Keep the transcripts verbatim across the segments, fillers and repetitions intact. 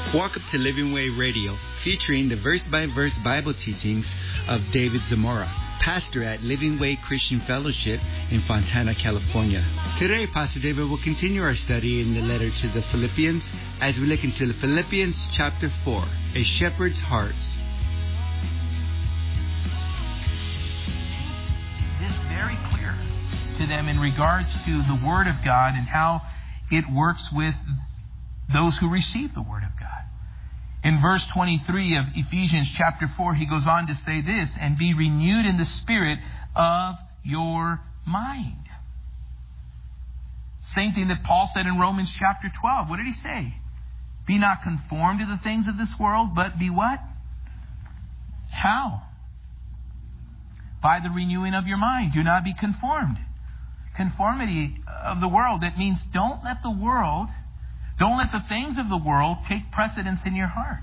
Walk up to Living Way Radio, featuring the verse-by-verse Bible teachings of David Zamora, pastor at Living Way Christian Fellowship in Fontana, California. Today, Pastor David will continue our study in the letter to the Philippians as we look into Philippians chapter four, A Shepherd's Heart. This is very clear to them in regards to the Word of God and how it works with those who receive the Word of God. In verse twenty-three of Ephesians chapter four, he goes on to say this, and be renewed in the spirit of your mind. Same thing that Paul said in Romans chapter twelve. What did he say? Be not conformed to the things of this world, but be what? How? By the renewing of your mind. Do not be conformed. Conformity of the world, that means don't let the world Don't let the things of the world take precedence in your heart.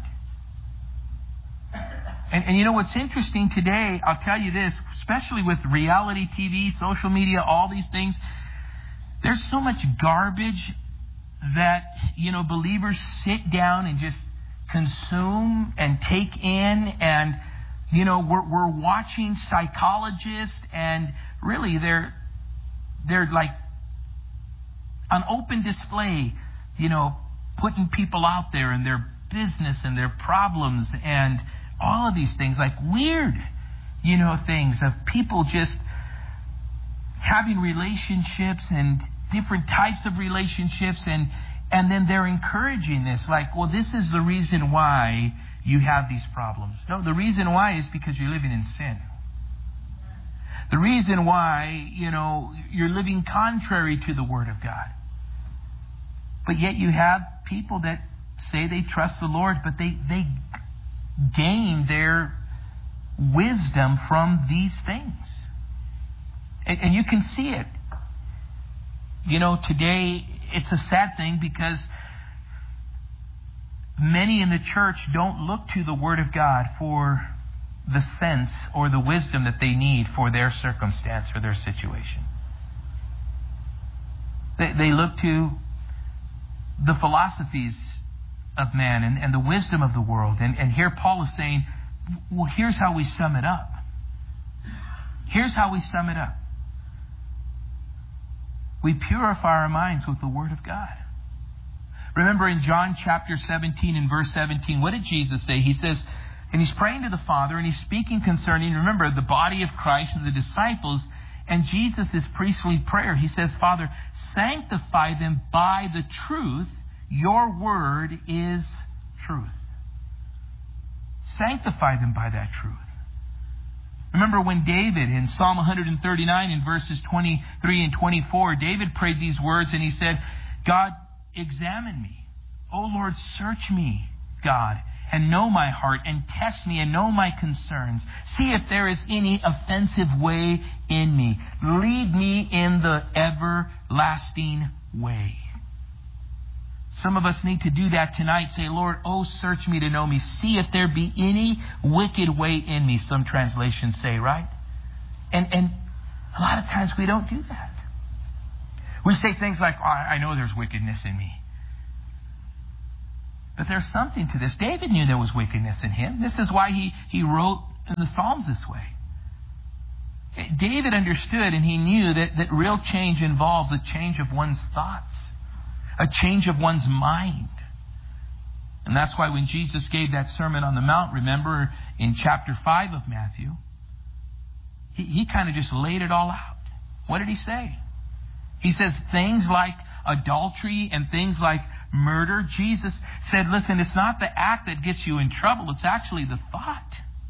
And, and you know what's interesting today, I'll tell you this, especially with reality T V, social media, all these things, there's so much garbage that, you know, believers sit down and just consume and take in. And, you know, we're, we're watching psychologists, and really they're, they're like on open display, you know, putting people out there and their business and their problems and all of these things, like weird, you know, things of people just having relationships and different types of relationships, and and then they're encouraging this, like, well, this is the reason why you have these problems. No, the reason why is because you're living in sin. The reason why, you know, you're living contrary to the Word of God. But yet you have people that say they trust the Lord, but they, they gain their wisdom from these things. And, and you can see it. You know, today it's a sad thing because many in the church don't look to the Word of God for the sense or the wisdom that they need for their circumstance or their situation. They, they look to the philosophies of man and, and the wisdom of the world. And, and here Paul is saying, well, here's how we sum it up. Here's how we sum it up. We purify our minds with the Word of God. Remember in John chapter seventeen and verse seventeen, what did Jesus say? He says, and he's praying to the Father, and he's speaking concerning, remember, the body of Christ and the disciples. And Jesus' priestly prayer, he says, Father, sanctify them by the truth. Your word is truth. Sanctify them by that truth. Remember when David, in Psalm one thirty-nine, in verses twenty-three and twenty-four, David prayed these words, and he said, God, examine me. O Lord, search me, God, and know my heart, and test me, and know my concerns. See if there is any offensive way in me. Lead me in the everlasting way. Some of us need to do that tonight. Say, Lord, oh, search me to know me. See if there be any wicked way in me, some translations say, right? And, and a lot of times we don't do that. We say things like, oh, I know there's wickedness in me. But there's something to this. David knew there was wickedness in him. This is why he, he wrote in the Psalms this way. David understood, and he knew that, that real change involves a change of one's thoughts, a change of one's mind. And that's why when Jesus gave that Sermon on the Mount, remember in chapter five of Matthew, he, he kind of just laid it all out. What did he say? He says things like adultery and things like murder. Jesus said, listen, it's not the act that gets you in trouble. It's actually the thought.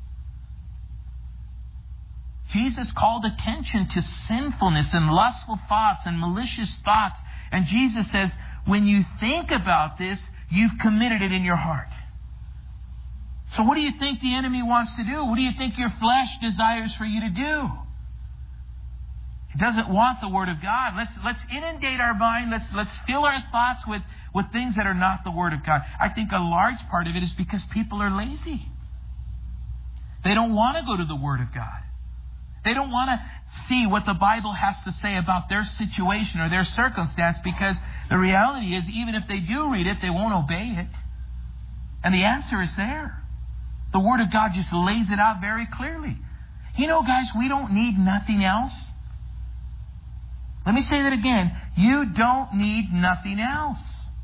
Jesus called attention to sinfulness and lustful thoughts and malicious thoughts. And Jesus says, when you think about this, you've committed it in your heart. So what do you think the enemy wants to do? What do you think your flesh desires for you to do? It doesn't want the Word of God. Let's let's inundate our mind. Let's let's fill our thoughts with, with things that are not the Word of God. I think a large part of it is because people are lazy. They don't want to go to the Word of God. They don't want to see what the Bible has to say about their situation or their circumstance, because the reality is, even if they do read it, they won't obey it. And the answer is there. The Word of God just lays it out very clearly. You know, guys, we don't need nothing else. Let me say that again. You don't need nothing else.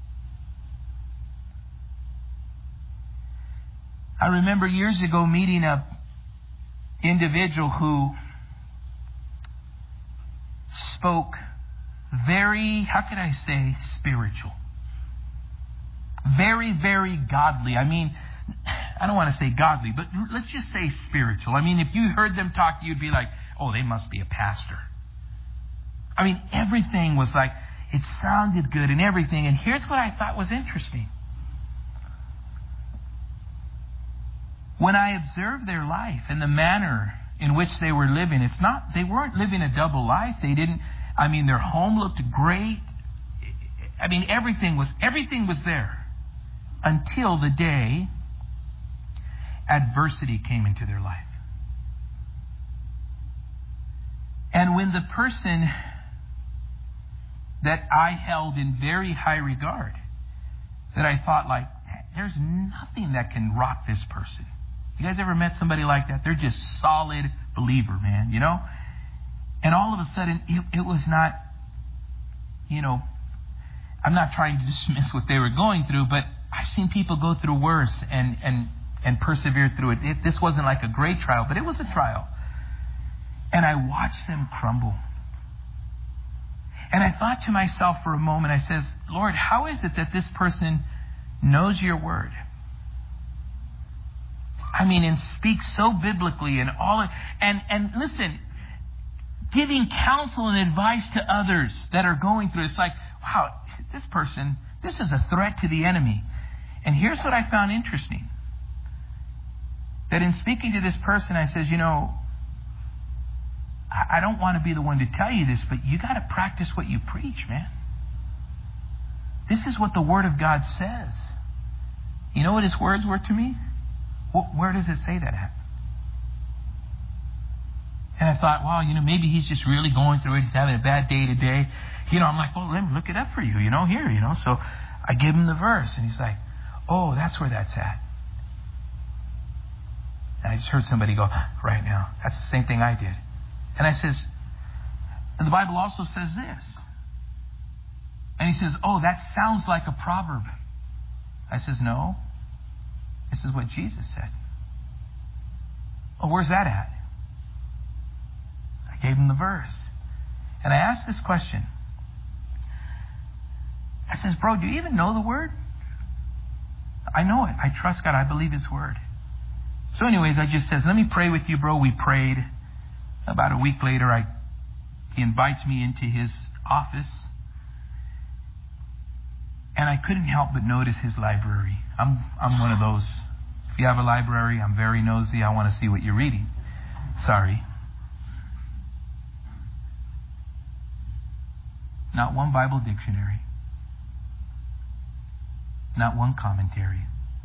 I remember years ago meeting a individual who spoke very, how could I say, spiritual. Very, very godly. I mean, I don't want to say godly, but let's just say spiritual. I mean, if you heard them talk, you'd be like, oh, they must be a pastor. I mean, everything was like, it sounded good and everything. And here's what I thought was interesting. When I observed their life and the manner in which they were living, it's not, they weren't living a double life. They didn't, I mean, their home looked great. I mean, everything was, everything was there. Until the day adversity came into their life. And when the person that I held in very high regard, that I thought like, there's nothing that can rock this person. You guys ever met somebody like that? They're just solid believer, man, you know? And all of a sudden, it, it was not, you know, I'm not trying to dismiss what they were going through, but I've seen people go through worse and, and, and persevere through it. it. This wasn't like a great trial, but it was a trial. And I watched them crumble. And I thought to myself for a moment, I says, Lord, how is it that this person knows your word? I mean, and speaks so biblically and all, and, and listen, giving counsel and advice to others that are going through. It's like, wow, this person, this is a threat to the enemy. And here's what I found interesting. That in speaking to this person, I says, you know, I don't want to be the one to tell you this, but you got to practice what you preach, man. This is what the Word of God says. You know what His words were to me? Where does it say that at? And I thought, wow, you know, maybe he's just really going through it. He's having a bad day today. You know, I'm like, well, let me look it up for you, you know, here, you know. So I give him the verse, and he's like, oh, that's where that's at. And I just heard somebody go, right now. That's the same thing I did. And I says, and the Bible also says this. And he says, oh, that sounds like a proverb. I says, no. This is what Jesus said. Oh, where's that at? I gave him the verse. And I asked this question. I says, bro, do you even know the word? I know it. I trust God. I believe His word. So anyways, I just says, let me pray with you, bro. We prayed. About a week later, I, he invites me into his office. And I couldn't help but notice his library. I'm I'm one of those. If you have a library, I'm very nosy. I want to see what you're reading. Sorry. Not one Bible dictionary. Not one commentary.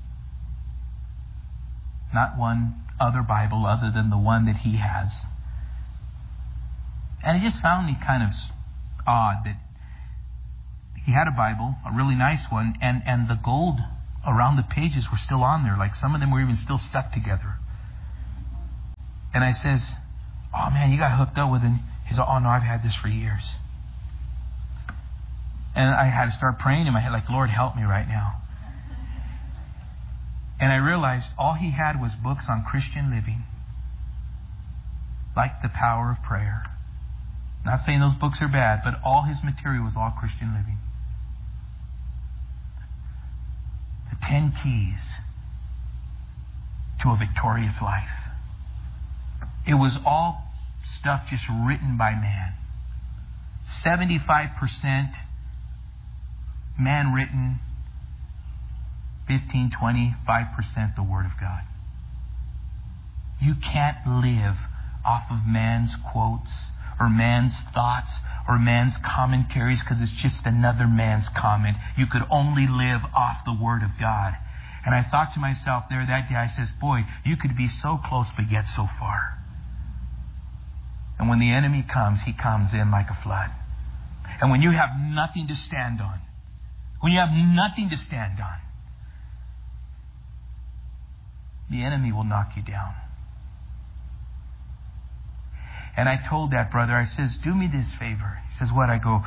Not one other Bible other than the one that he has. And it just found me kind of odd that he had a Bible, a really nice one, and, and the gold around the pages were still on there. Like some of them were even still stuck together. And I says, oh man, you got hooked up with it. He's like, oh no, I've had this for years. And I had to start praying in my head, like, Lord, help me right now. And I realized all he had was books on Christian living. Like The Power of Prayer. Not saying those books are bad, but all his material was all Christian living. The Ten Keys to a Victorious Life. It was all stuff just written by man. seventy-five percent man written, fifteen, twenty-five percent the Word of God. You can't live off of man's quotes or man's thoughts or man's commentaries because it's just another man's comment. You could only live off the Word of God. And I thought to myself there that day, I says, boy, you could be so close but yet so far. And when the enemy comes, he comes in like a flood. And when you have nothing to stand on, when you have nothing to stand on, the enemy will knock you down. And I told that brother, I says, do me this favor. He says, what? I go,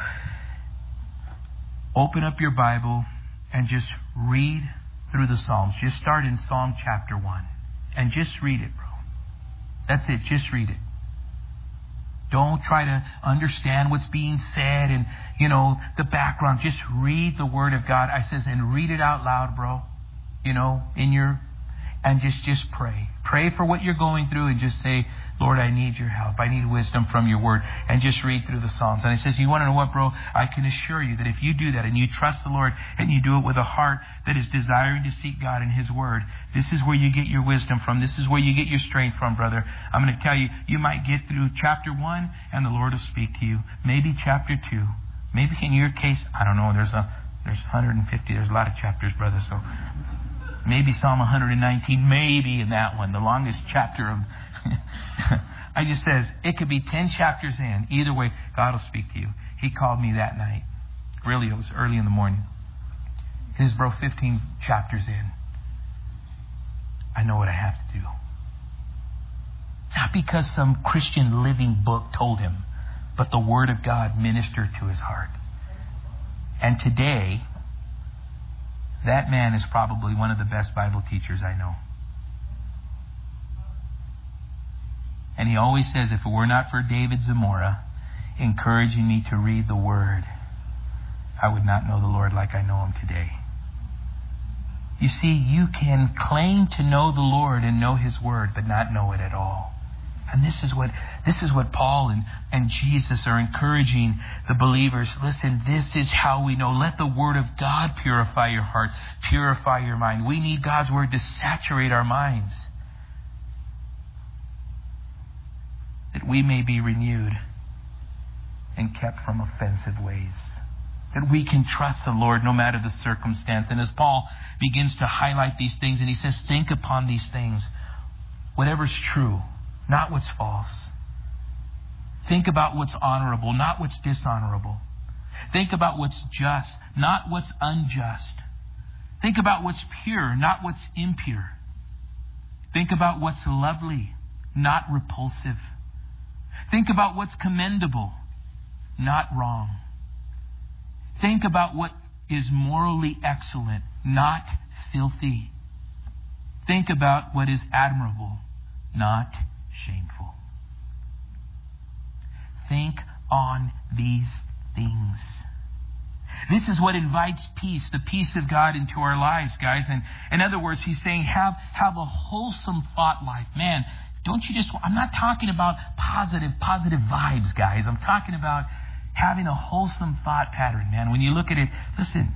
open up your Bible and just read through the Psalms. Just start in Psalm chapter one. And just read it, bro. That's it. Just read it. Don't try to understand what's being said and, you know, the background. Just read the Word of God. I says, and read it out loud, bro. You know, in your, and just, just pray. Pray for what you're going through and just say, Lord, I need your help. I need wisdom from your Word. And just read through the Psalms. And he says, you want to know what, bro? I can assure you that if you do that and you trust the Lord and you do it with a heart that is desiring to seek God in His Word, this is where you get your wisdom from. This is where you get your strength from, brother. I'm going to tell you, you might get through chapter one and the Lord will speak to you. Maybe chapter two. Maybe in your case, I don't know, there's a there's one hundred fifty. There's a lot of chapters, brother. So maybe Psalm one hundred nineteen, maybe in that one, the longest chapter of... I just says, it could be ten chapters in. Either way, God will speak to you. He called me that night. Really, it was early in the morning. His bro, fifteen chapters in. I know what I have to do. Not because some Christian living book told him, but the Word of God ministered to his heart. And today, that man is probably one of the best Bible teachers I know. And he always says, if it were not for David Zamora encouraging me to read the Word, I would not know the Lord like I know Him today. You see, you can claim to know the Lord and know His Word, but not know it at all. And this is what this is what Paul and, and Jesus are encouraging the believers. Listen, this is how we know. Let the Word of God purify your heart, purify your mind. We need God's Word to saturate our minds, that we may be renewed and kept from offensive ways. That we can trust the Lord no matter the circumstance. And as Paul begins to highlight these things, and he says, think upon these things. Whatever's true, not what's false. Think about what's honorable, not what's dishonorable. Think about what's just, not what's unjust. Think about what's pure, not what's impure. Think about what's lovely, not repulsive. Think about what's commendable, not wrong. Think about what is morally excellent, not filthy. Think about what is admirable, not shameful. Think on these things. This is what invites peace, the peace of God into our lives, guys. And in other words, he's saying have, have a wholesome thought life. Man, don't you just... I'm not talking about positive, positive vibes, guys. I'm talking about having a wholesome thought pattern, man. When you look at it, listen.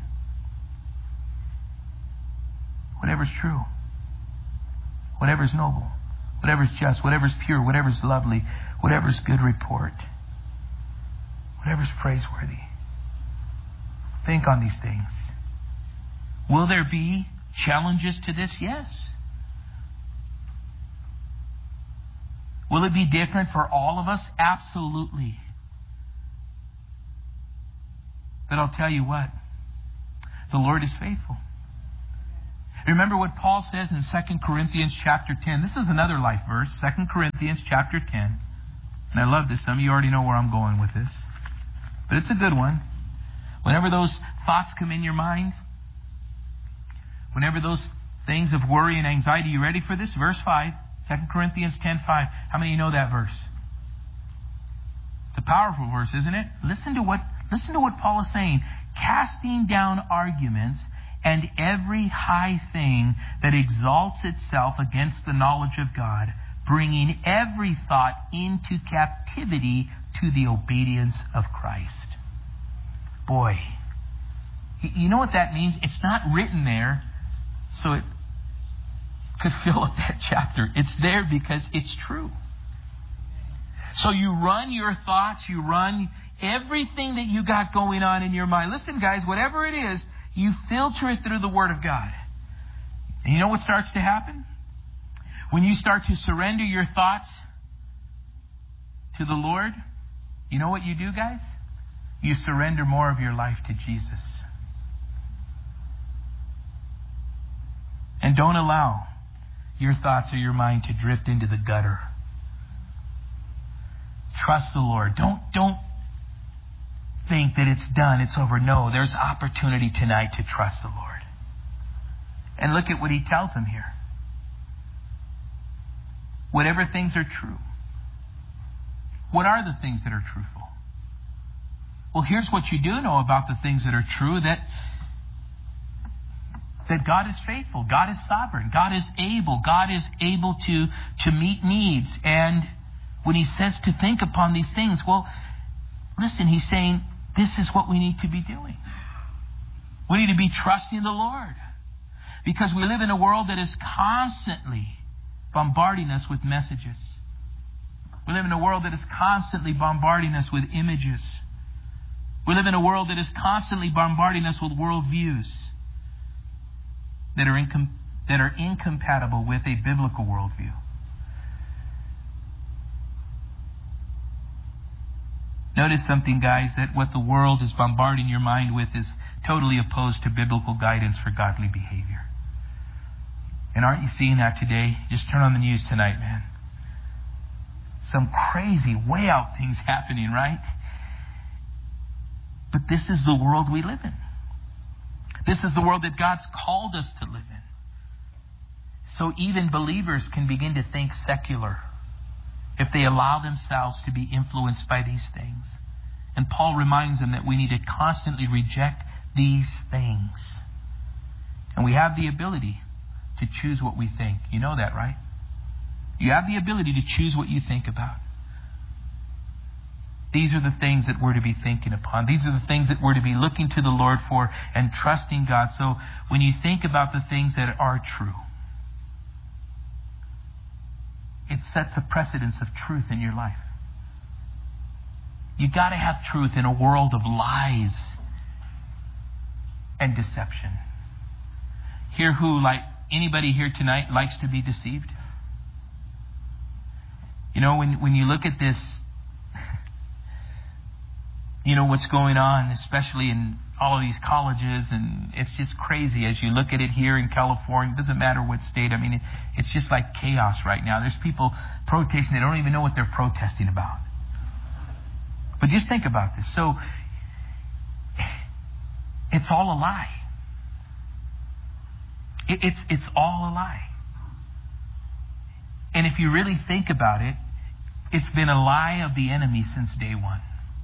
Whatever's true. Whatever's noble. Whatever's just. Whatever's pure. Whatever's lovely. Whatever's good report. Whatever's praiseworthy. Think on these things. Will there be challenges to this? Yes. Will it be different for all of us? Absolutely. But I'll tell you what. The Lord is faithful. Remember what Paul says in Second Corinthians chapter ten. This is another life verse. Second Corinthians chapter ten. And I love this. Some of you already know where I'm going with this. But it's a good one. Whenever those thoughts come in your mind, whenever those things of worry and anxiety, you ready for this? Verse five. Second Corinthians ten five. How many of you know that verse? It's a powerful verse, isn't it? Listen to what listen to what Paul is saying. Casting down arguments and every high thing that exalts itself against the knowledge of God, bringing every thought into captivity to the obedience of Christ. Boy, you know what that means? It's not written there so it could fill up that chapter. It's there because it's true. So you run your thoughts, you run everything that you got going on in your mind. Listen, guys, whatever it is, you filter it through the Word of God. And you know what starts to happen? When you start to surrender your thoughts to the Lord, you know what you do, guys? You surrender more of your life to Jesus. And don't allow your thoughts or your mind to drift into the gutter. Trust the Lord. Don't, don't think that it's done, it's over. No, there's opportunity tonight to trust the Lord. And look at what he tells them here. Whatever things are true. What are the things that are truthful? Well, here's what you do know about the things that are true, that that God is faithful, God is sovereign, God is able, God is able to, to meet needs. And when he says to think upon these things, well, listen, he's saying this is what we need to be doing. We need to be trusting the Lord. Because we live in a world that is constantly bombarding us with messages. We live in a world that is constantly bombarding us with images. We live in a world that is constantly bombarding us with worldviews that are incom- that are incompatible with a biblical worldview. Notice something, guys, that what the world is bombarding your mind with is totally opposed to biblical guidance for godly behavior. And aren't you seeing that today? Just turn on the news tonight, man. Some crazy, way out things happening, right? But this is the world we live in. This is the world that God's called us to live in. So even believers can begin to think secular if they allow themselves to be influenced by these things. And Paul reminds them that we need to constantly reject these things. And we have the ability to choose what we think. You know that, right? You have the ability to choose what you think about. These are the things that we're to be thinking upon. These are the things that we're to be looking to the Lord for and trusting God. So when you think about the things that are true, it sets a precedence of truth in your life. You got to have truth in a world of lies and deception. Here, who, like anybody here tonight, likes to be deceived? You know, when when you look at this, you know, what's going on, especially in all of these colleges, and it's just crazy as you look at it here in California. It doesn't matter what state. I mean, it, it's just like chaos right now. There's people protesting. They don't even know what they're protesting about. But just think about this. So, it's all a lie. It, it's, it's all a lie. And if you really think about it, it's been a lie of the enemy since day one.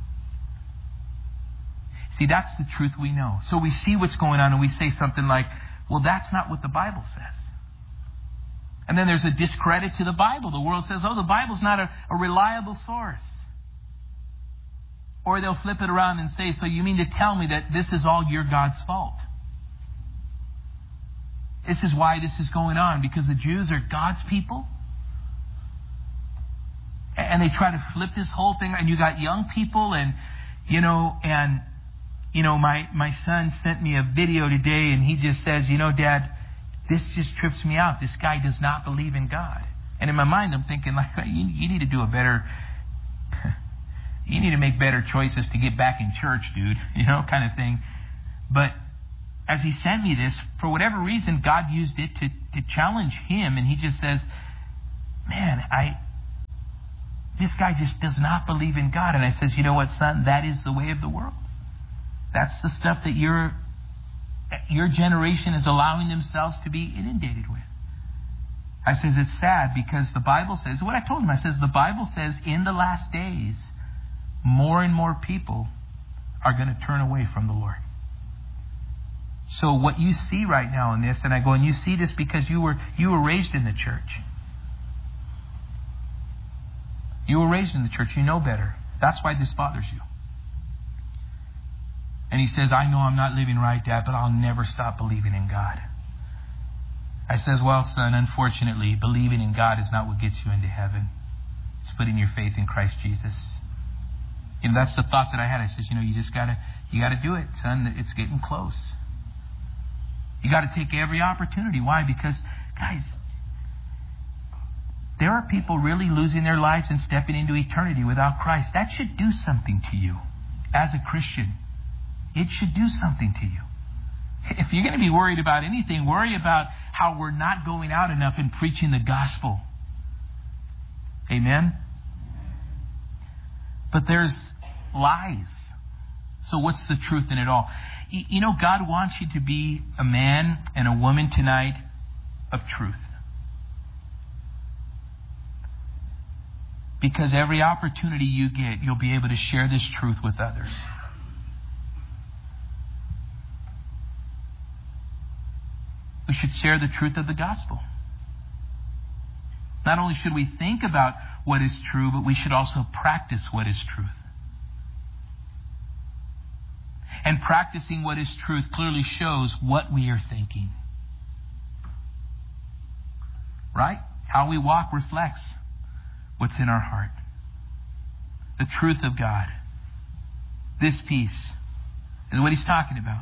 See, that's the truth we know. So we see what's going on and we say something like, well, that's not what the Bible says. And then there's a discredit to the Bible. The world says, oh, the Bible's not a, a reliable source. Or they'll flip it around and say, so you mean to tell me that this is all your God's fault? This is why this is going on, because the Jews are God's people? And they try to flip this whole thing. And you got young people and, you know, and, you know, my, my son sent me a video today and he just says, you know, Dad, this just trips me out. This guy does not believe in God. And in my mind, I'm thinking, like, you, you need to do a better, you need to make better choices to get back in church, dude, you know, kind of thing. But as he sent me this, for whatever reason, God used it to, to challenge him. And he just says, man, I, this guy just does not believe in God. And I says, you know what, son, that is the way of the world. That's the stuff that your, your generation is allowing themselves to be inundated with. I says, it's sad because the Bible says, what I told him, I says, the Bible says in the last days, more and more people are going to turn away from the Lord. So what you see right now in this, and I go, and you see this because you were you were raised in the church. You were raised in the church. You know better. That's why this bothers you. And he says, I know I'm not living right, Dad, but I'll never stop believing in God. I says, well, son, unfortunately, believing in God is not what gets you into heaven. It's putting your faith in Christ Jesus. You know, that's the thought that I had. I says, you know, you just gotta, you gotta do it, son. It's getting close. You got to take every opportunity. Why? Because, guys, there are people really losing their lives and stepping into eternity without Christ. That should do something to you as a Christian. It should do something to you. If you're going to be worried about anything, worry about how we're not going out enough and preaching the gospel. Amen? But there's lies. So what's the truth in it all? You know, God wants you to be a man and a woman tonight of truth. Because every opportunity you get, you'll be able to share this truth with others. We should share the truth of the gospel. Not only should we think about what is true, but we should also practice what is truth. And practicing what is truth clearly shows what we are thinking. Right? How we walk reflects what's in our heart. The truth of God. This peace is what he's talking about.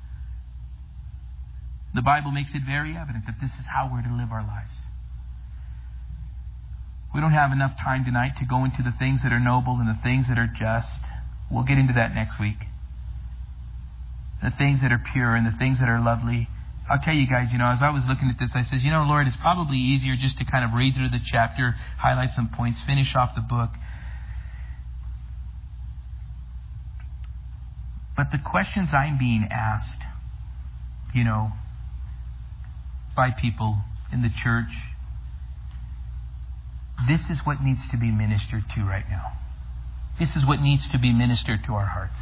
The Bible makes it very evident that this is how we're to live our lives. We don't have enough time tonight to go into the things that are noble and the things that are just. We'll get into that next week. The things that are pure and the things that are lovely. I'll tell you guys, you know, as I was looking at this, I says, you know, Lord, it's probably easier just to kind of read through the chapter, highlight some points, finish off the book. But the questions I'm being asked, you know, by people in the church, this is what needs to be ministered to right now. This is what needs to be ministered to our hearts.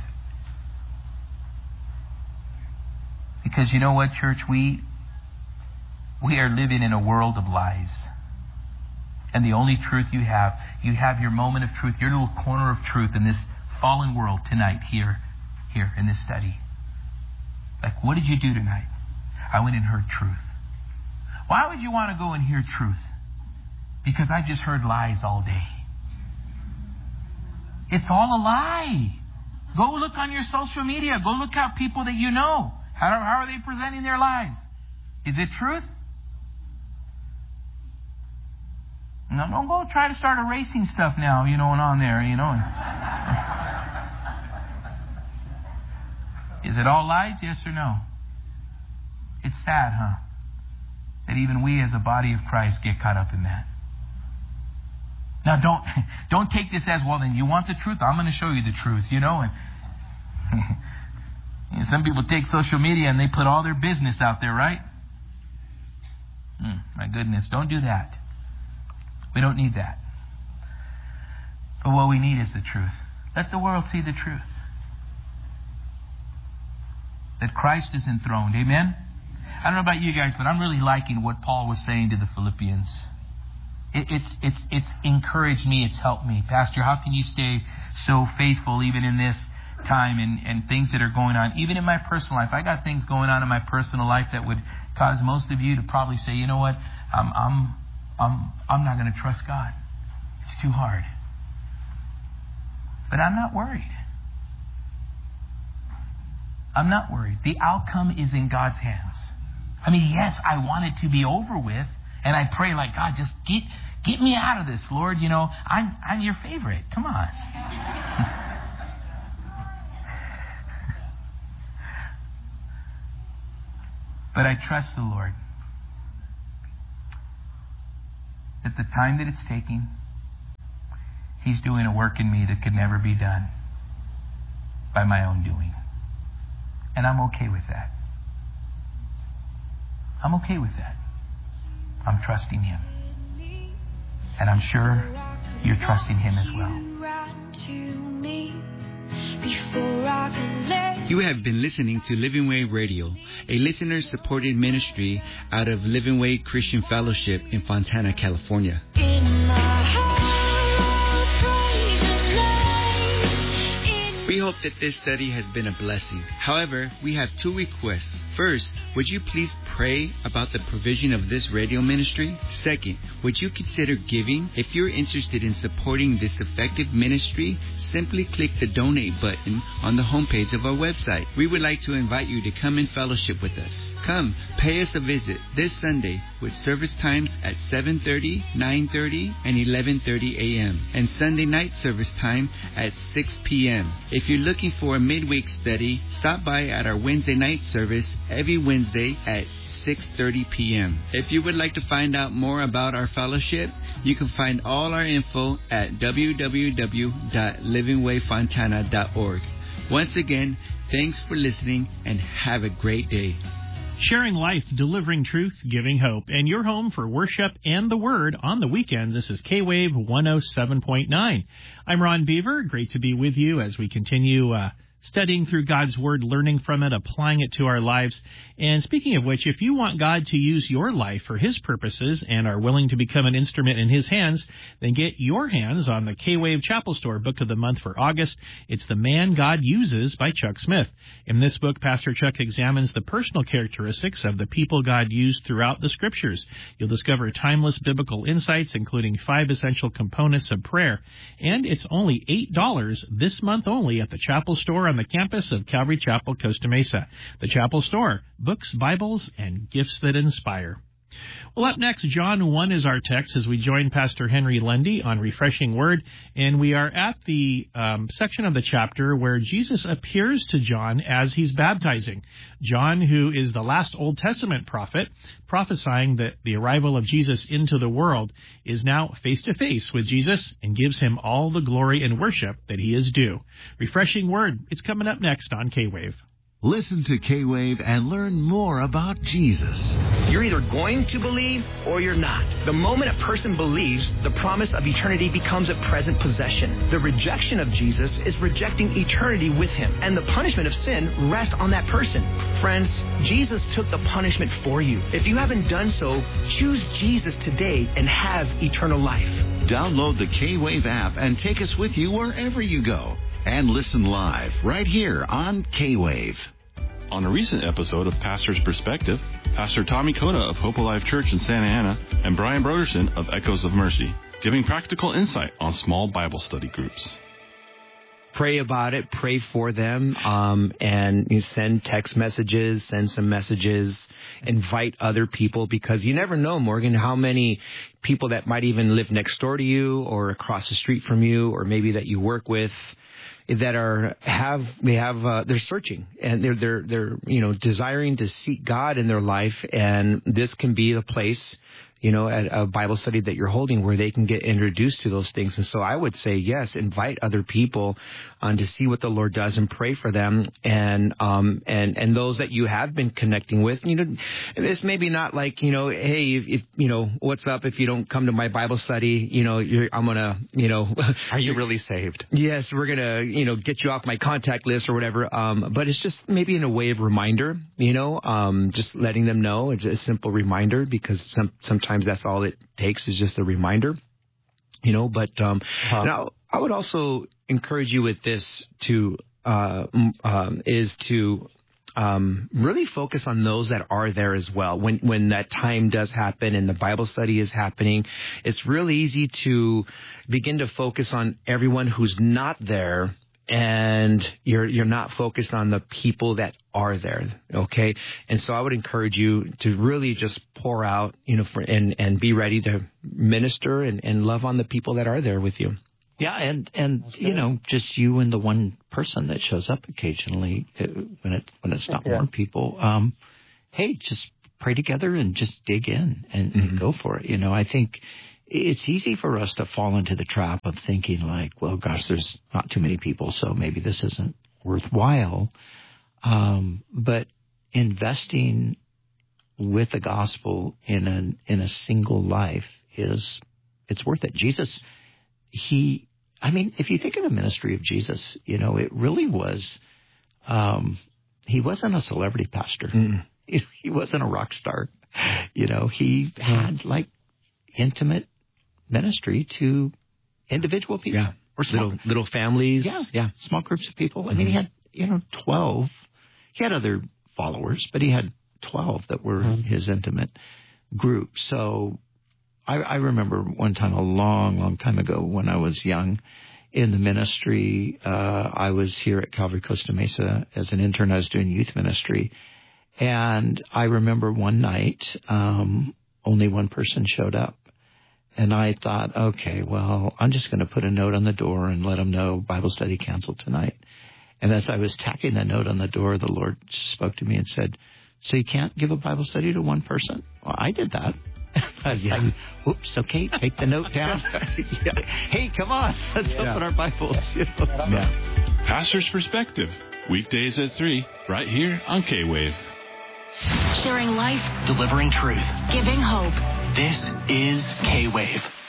Because you know what, church? We, we are living in a world of lies. And the only truth you have, you have your moment of truth, your little corner of truth in this fallen world tonight here, here in this study. Like, what did you do tonight? I went and heard truth. Why would you want to go and hear truth? Because I've just heard lies all day. It's all a lie. Go look on your social media. Go look at people that you know. How, how are they presenting their lives? Is it truth? No, don't go try to start erasing stuff now, you know, and on there, you know. Is it all lies? Yes or no? It's sad, huh? That even we as a body of Christ get caught up in that. Now don't don't take this as, well, then you want the truth? I'm going to show you the truth, you know. And you know, some people take social media and they put all their business out there, right? Mm, my goodness, don't do that. We don't need that. But what we need is the truth. Let the world see the truth. That Christ is enthroned. Amen? I don't know about you guys, but I'm really liking what Paul was saying to the Philippians. It, it's it's it's encouraged me. It's helped me. Pastor, how can you stay so faithful even in this time and, and things that are going on? Even in my personal life. I got things going on in my personal life that would cause most of you to probably say, you know what, I'm I'm I'm I'm not going to trust God. It's too hard. But I'm not worried. I'm not worried. The outcome is in God's hands. I mean, yes, I want it to be over with. And I pray like, God, just get get me out of this, Lord. You know, I'm I'm your favorite. Come on. But I trust the Lord that the time that it's taking, He's doing a work in me that could never be done by my own doing. And I'm okay with that. I'm okay with that. I'm trusting Him. And I'm sure you're trusting Him as well. You have been listening to Living Way Radio, a listener-supported ministry out of Living Way Christian Fellowship in Fontana, California. We hope that this study has been a blessing. However, we have two requests. First, would you please pray about the provision of this radio ministry? Second, would you consider giving? If you're interested in supporting this effective ministry, simply click the donate button on the homepage of our website. We would like to invite you to come in fellowship with us. Come, pay us a visit this Sunday, with service times at seven thirty, nine thirty, and eleven thirty a.m. and Sunday night service time at six p.m. If you're looking for a midweek study, stop by at our Wednesday night service every Wednesday at six thirty p.m. If you would like to find out more about our fellowship, you can find all our info at w w w dot living way fontana dot org. Once again, thanks for listening and have a great day. Sharing life, delivering truth, giving hope, and your home for worship and the Word on the weekend. This is K-Wave one oh seven point nine. I'm Ron Beaver. Great to be with you as we continue uh, studying through God's Word, learning from it, applying it to our lives. And speaking of which, if you want God to use your life for His purposes and are willing to become an instrument in His hands, then get your hands on the K-Wave Chapel Store Book of the Month for August. It's The Man God Uses by Chuck Smith. In this book, Pastor Chuck examines the personal characteristics of the people God used throughout the Scriptures. You'll discover timeless biblical insights, including five essential components of prayer. And it's only eight dollars this month only at the Chapel Store on the campus of Calvary Chapel, Costa Mesa. The Chapel Store, books, Bibles, and gifts that inspire. Well, up next, John one is our text as we join Pastor Henry Lundy on Refreshing Word, and we are at the um, section of the chapter where Jesus appears to John as he's baptizing. John, who is the last Old Testament prophet, prophesying that the arrival of Jesus into the world, is now face-to-face with Jesus and gives him all the glory and worship that he is due. Refreshing Word, it's coming up next on K-Wave. Listen to K-Wave and learn more about Jesus. You're either going to believe or you're not. The moment a person believes, the promise of eternity becomes a present possession. The rejection of Jesus is rejecting eternity with him, and the punishment of sin rests on that person. Friends, Jesus took the punishment for you. If you haven't done so, choose Jesus today and have eternal life. Download the K-Wave app and take us with you wherever you go. And listen live right here on K-Wave. On a recent episode of Pastor's Perspective, Pastor Tommy Coda of Hope Alive Church in Santa Ana and Brian Broderson of Echoes of Mercy, giving practical insight on small Bible study groups. Pray about it, pray for them, um, and you send text messages, send some messages, invite other people, because you never know, Morgan, how many people that might even live next door to you or across the street from you, or maybe that you work with, that are have they have uh, they're searching, and they're they're they're you know desiring to seek God in their life, and this can be the place, you know, at a Bible study that you're holding where they can get introduced to those things. And so I would say, yes, invite other people um, to see what the Lord does and pray for them. And, um, and, and those that you have been connecting with, you know, it's maybe not like, you know, hey, if, if you know, what's up if you don't come to my Bible study, you know, you're, I'm going to, you know, are you really saved? Yes, we're going to, you know, get you off my contact list or whatever. Um, but it's just maybe in a way of reminder, you know, um, just letting them know. It's a simple reminder, because some, sometimes Sometimes that's all it takes is just a reminder, you know. But um, huh. now I would also encourage you with this to uh, um, is to um, really focus on those that are there as well. When when that time does happen and the Bible study is happening, it's really easy to begin to focus on everyone who's not there, and you're you're not focused on the people that are there, okay? And so I would encourage you to really just pour out, you know, for, and, and be ready to minister and, and love on the people that are there with you. Yeah, and, and you know, just you and the one person that shows up occasionally when it when it's not yeah. more people. Um, hey, just pray together and just dig in and, mm-hmm. and go for it. You know, I think it's easy for us to fall into the trap of thinking like, well, gosh, there's not too many people, so maybe this isn't worthwhile. Um, but investing with the gospel in a, in a single life is, it's worth it. Jesus, he, I mean, if you think of the ministry of Jesus, you know, it really was, um, he wasn't a celebrity pastor. Mm. He, he wasn't a rock star. You know, he had like intimate ministry to individual people. Yeah. Or small, little little families. Yeah. Yeah. Small groups of people. Mm-hmm. I mean, he had, you know, twelve. He had other followers, but he had twelve that were mm-hmm. his intimate group. So I, I remember one time, a long, long time ago, when I was young in the ministry, uh, I was here at Calvary Costa Mesa as an intern. I was doing youth ministry. And I remember one night, um, only one person showed up. And I thought, okay, well, I'm just going to put a note on the door and let them know Bible study canceled tonight. And as I was tacking the note on the door, the Lord spoke to me and said, so you can't give a Bible study to one person? Well, I did that. I was yeah. like, oops, okay, take the note down. yeah. Hey, come on, let's yeah. open our Bibles. You know? yeah. Pastor's Perspective, weekdays at three, right here on K-Wave. Sharing life, delivering truth, giving hope. This is K-Wave.